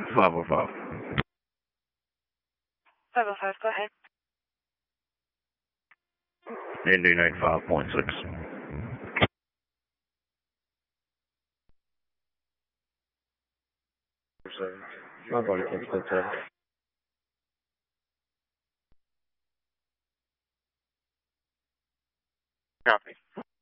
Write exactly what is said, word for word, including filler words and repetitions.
five oh five. five oh five, go ahead. Indy ninety-five point six. My body can't still tell. Copy.